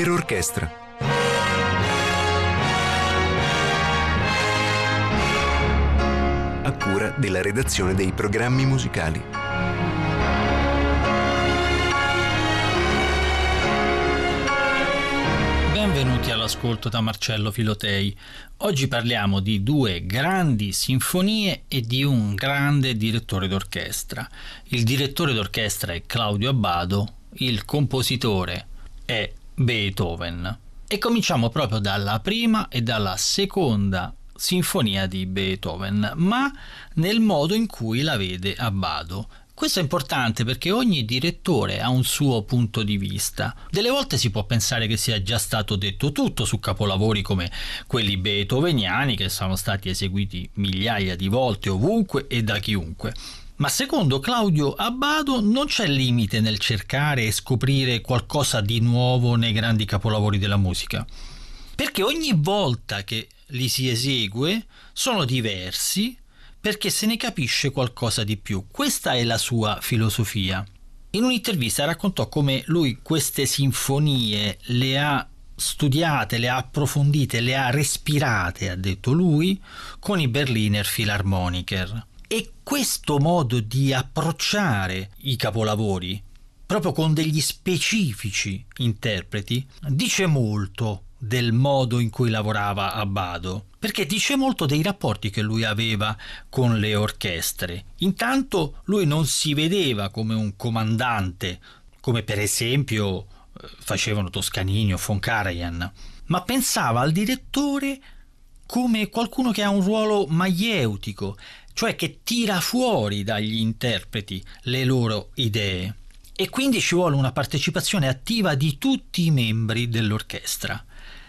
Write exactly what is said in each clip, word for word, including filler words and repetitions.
per orchestra. A cura della redazione dei programmi musicali. Benvenuti all'ascolto da Marcello Filotei. Oggi parliamo di due grandi sinfonie e di un grande direttore d'orchestra. Il direttore d'orchestra è Claudio Abbado, il compositore è Beethoven. E cominciamo proprio dalla prima e dalla seconda sinfonia di Beethoven, ma nel modo in cui la vede Abbado. Questo è importante perché ogni direttore ha un suo punto di vista. Delle volte si può pensare che sia già stato detto tutto su capolavori come quelli beethoveniani, che sono stati eseguiti migliaia di volte ovunque e da chiunque. Ma secondo Claudio Abbado non c'è limite nel cercare e scoprire qualcosa di nuovo nei grandi capolavori della musica, perché ogni volta che li si esegue sono diversi, perché se ne capisce qualcosa di più. Questa è la sua filosofia. In un'intervista raccontò come lui queste sinfonie le ha studiate, le ha approfondite, le ha respirate, ha detto lui, con i Berliner Philharmoniker. E questo modo di approcciare i capolavori, proprio con degli specifici interpreti, dice molto del modo in cui lavorava Abbado, perché dice molto dei rapporti che lui aveva con le orchestre. Intanto lui non si vedeva come un comandante, come per esempio facevano Toscanini o von Karajan, ma pensava al direttore come qualcuno che ha un ruolo maieutico, cioè che tira fuori dagli interpreti le loro idee. E quindi ci vuole una partecipazione attiva di tutti i membri dell'orchestra.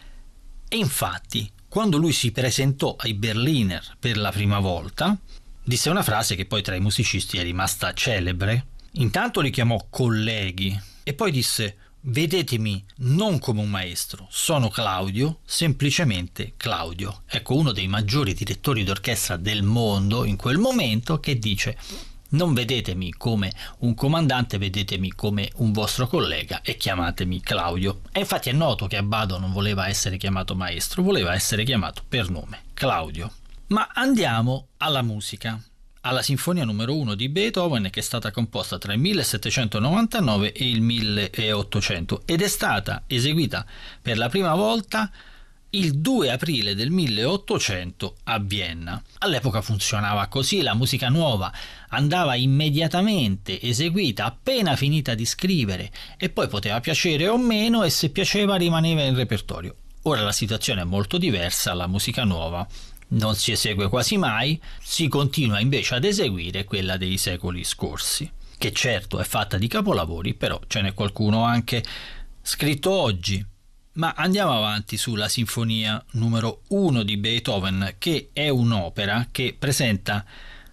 E infatti, quando lui si presentò ai Berliner per la prima volta, disse una frase che poi tra i musicisti è rimasta celebre. Intanto li chiamò colleghi e poi disse: vedetemi non come un maestro, sono Claudio, semplicemente Claudio. Ecco, uno dei maggiori direttori d'orchestra del mondo in quel momento, che dice: non vedetemi come un comandante, vedetemi come un vostro collega e chiamatemi Claudio. E infatti è noto che Abbado non voleva essere chiamato maestro, voleva essere chiamato per nome, Claudio. Ma andiamo alla musica, alla sinfonia numero uno di Beethoven, che è stata composta tra il millesettecentonovantanove e il milleottocento ed è stata eseguita per la prima volta il due aprile del milleottocento a Vienna. All'epoca funzionava così: la musica nuova andava immediatamente eseguita appena finita di scrivere e poi poteva piacere o meno, e se piaceva rimaneva in repertorio. Ora la situazione è molto diversa, la musica nuova non si esegue quasi mai, si continua invece ad eseguire quella dei secoli scorsi, che certo è fatta di capolavori, però ce n'è qualcuno anche scritto oggi. Ma andiamo avanti sulla sinfonia numero uno di Beethoven, che è un'opera che presenta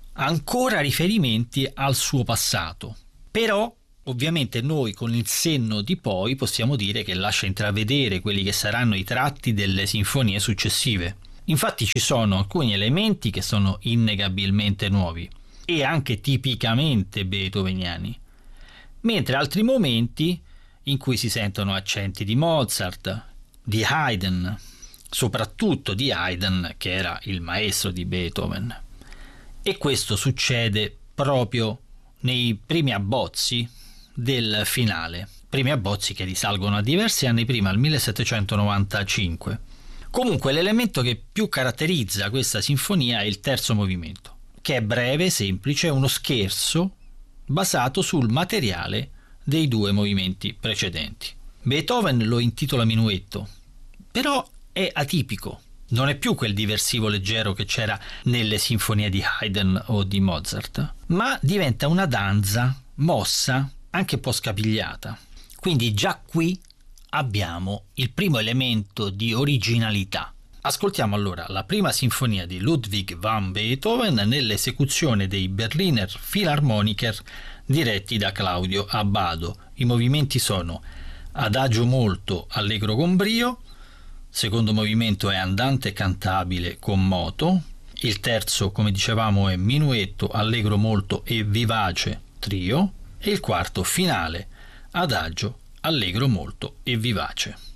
ancora riferimenti al suo passato, però ovviamente noi con il senno di poi possiamo dire che lascia intravedere quelli che saranno i tratti delle sinfonie successive. Infatti ci sono alcuni elementi che sono innegabilmente nuovi e anche tipicamente beethoveniani, mentre altri momenti in cui si sentono accenti di Mozart, di Haydn, soprattutto di Haydn, che era il maestro di Beethoven. E questo succede proprio nei primi abbozzi del finale, primi abbozzi che risalgono a diversi anni prima, al millesettecentonovantacinque. Comunque l'elemento che più caratterizza questa sinfonia è il terzo movimento, che è breve, semplice, uno scherzo basato sul materiale dei due movimenti precedenti. Beethoven lo intitola minuetto, però è atipico, non è più quel diversivo leggero che c'era nelle sinfonie di Haydn o di Mozart, ma diventa una danza mossa, anche un po' scapigliata. Quindi già qui abbiamo il primo elemento di originalità. Ascoltiamo allora la prima sinfonia di Ludwig van Beethoven nell'esecuzione dei Berliner Philharmoniker diretti da Claudio Abbado. I movimenti sono adagio molto allegro con brio, secondo movimento è andante cantabile con moto, il terzo, come dicevamo, è minuetto allegro molto e vivace trio, e il quarto finale adagio allegro molto e vivace.